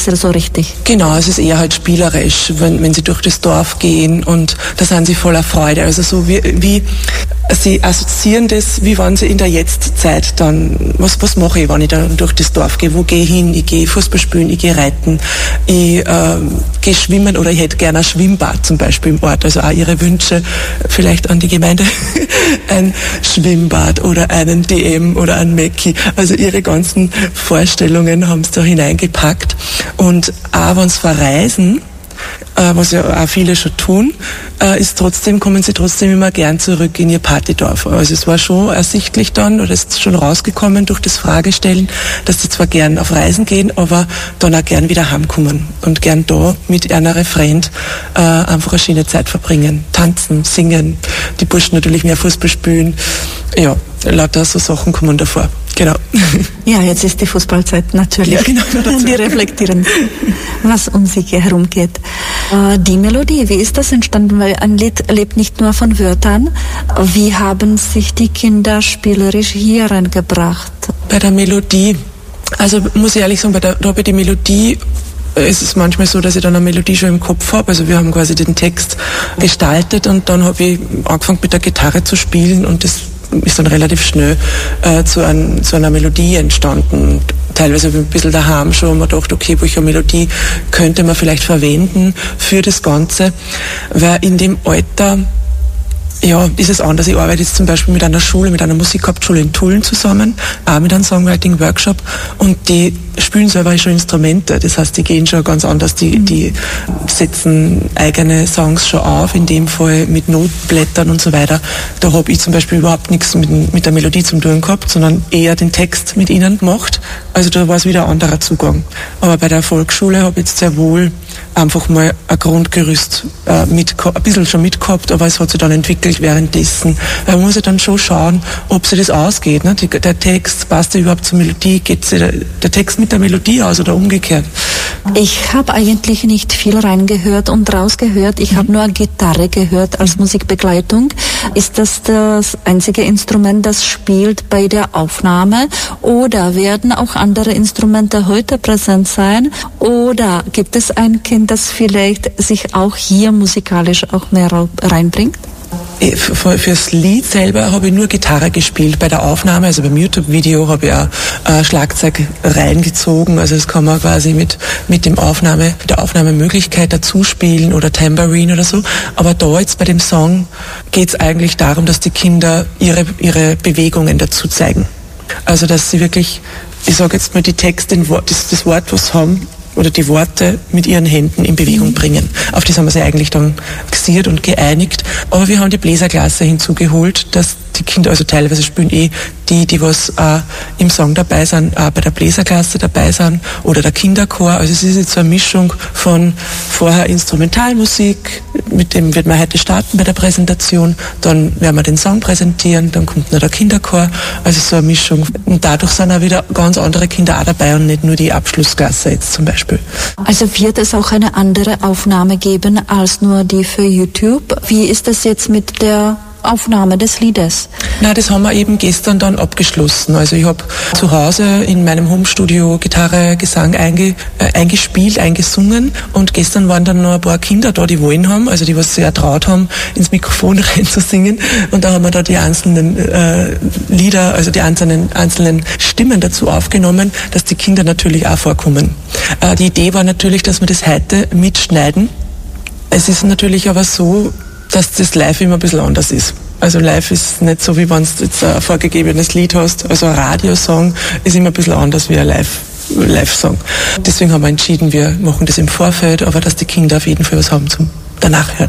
Rätsel so richtig? Genau, es ist eher halt spielerisch, wenn sie durch das Dorf gehen und da sind sie voller Freude. Also so wie sie assoziieren das, wie wenn sie in der Jetztzeit dann, was mache ich, wenn ich dann durch das Dorf gehe, wo gehe ich hin? Ich gehe Fußball spielen, ich gehe reiten, ich gehe schwimmen oder ich hätte gerne ein Schwimmbad zum Beispiel im Ort. Also auch ihre Wünsche vielleicht an die Gemeinde, ein Schwimmbad oder einen DM oder ein Mäcki. Also ihre ganzen Vorstellungen haben sie da hineingepackt. Und auch wenn sie verreisen, was ja auch viele schon tun, kommen sie trotzdem immer gern zurück in ihr Partydorf. Also es war schon ersichtlich dann, oder ist schon rausgekommen durch das Fragestellen, dass sie zwar gern auf Reisen gehen, aber dann auch gern wieder heimkommen und gern da mit einer Freund einfach eine schöne Zeit verbringen. Tanzen, singen, die Burschen natürlich mehr Fußball spielen. Ja, lauter so Sachen kommen davor. Genau. Ja, jetzt ist die Fußballzeit natürlich. Ja, genau. Die reflektieren, was um sich herumgeht. Die Melodie, wie ist das entstanden? Weil ein Lied lebt nicht nur von Wörtern. Wie haben sich die Kinder spielerisch hier reingebracht? Bei der Melodie, also muss ich ehrlich sagen, bei der Melodie, es ist manchmal so, dass ich dann eine Melodie schon im Kopf habe. Also wir haben quasi den Text gestaltet und dann habe ich angefangen mit der Gitarre zu spielen und das ist dann relativ schnell zu einer Melodie entstanden. Teilweise ein bisschen daheim schon mal gedacht, okay, welche Melodie könnte man vielleicht verwenden für das Ganze, weil in dem Alter ja, ist es anders. Ich arbeite jetzt zum Beispiel mit einer Schule, mit einer Musikhauptschule in Tulln zusammen, auch mit einem Songwriting-Workshop und die spielen selber schon Instrumente. Das heißt, die gehen schon ganz anders, die setzen eigene Songs schon auf, in dem Fall mit Notblättern und so weiter. Da habe ich zum Beispiel überhaupt nichts mit der Melodie zu tun gehabt, sondern eher den Text mit ihnen gemacht. Also da war es wieder ein anderer Zugang. Aber bei der Volksschule habe ich jetzt sehr wohl einfach mal ein Grundgerüst ein bisschen schon mitgehabt, aber es hat sich dann entwickelt währenddessen. Man muss ja dann schon schauen, ob sich das ausgeht. Ne? Der Text, passt der überhaupt zur Melodie? Geht sich der Text mit der Melodie aus oder umgekehrt? Ich habe eigentlich nicht viel reingehört und rausgehört. Ich habe nur Gitarre gehört als Musikbegleitung. Ist das das einzige Instrument, das spielt bei der Aufnahme? Oder werden auch andere Instrumente heute präsent sein? Oder gibt es ein Kind, das vielleicht sich auch hier musikalisch auch mehr reinbringt? Fürs Lied selber habe ich nur Gitarre gespielt. Bei der Aufnahme, also beim YouTube-Video, habe ich auch Schlagzeug reingezogen. Also das kann man quasi mit der Aufnahmemöglichkeit dazu spielen oder Tambourine oder so. Aber da jetzt bei dem Song geht es eigentlich darum, dass die Kinder ihre Bewegungen dazu zeigen. Also dass sie wirklich, ich sage jetzt mal die Texte, das Wort, was sie haben, oder die Worte mit ihren Händen in Bewegung bringen. Auf das haben wir sich eigentlich dann fixiert und geeinigt. Aber wir haben die Bläserklasse hinzugeholt, dass die Kinder, also teilweise spielen die was im Song dabei sind, bei der Bläserklasse dabei sind oder der Kinderchor. Also es ist jetzt so eine Mischung von vorher Instrumentalmusik, mit dem wird man heute starten bei der Präsentation, dann werden wir den Song präsentieren, dann kommt noch der Kinderchor. Also so eine Mischung. Und dadurch sind auch wieder ganz andere Kinder auch dabei und nicht nur die Abschlussklasse jetzt zum Beispiel. Also wird es auch eine andere Aufnahme geben als nur die für YouTube? Wie ist das jetzt mit der Aufnahme des Liedes? Na, das haben wir eben gestern dann abgeschlossen. Also ich habe zu Hause in meinem Homestudio Gitarre, Gesang eingespielt, eingesungen und gestern waren dann noch ein paar Kinder da, die wollen haben, also die was sehr traut haben, ins Mikrofon reinzusingen und da haben wir da die einzelnen Lieder, also die einzelnen Stimmen dazu aufgenommen, dass die Kinder natürlich auch vorkommen. Die Idee war natürlich, dass wir das heute mitschneiden. Es ist natürlich aber so, dass das live immer ein bisschen anders ist. Also live ist nicht so, wie wenn du jetzt ein vorgegebenes Lied hast. Also ein Radiosong ist immer ein bisschen anders wie ein Live-Song. Deswegen haben wir entschieden, wir machen das im Vorfeld, aber dass die Kinder auf jeden Fall was haben zum danach hören.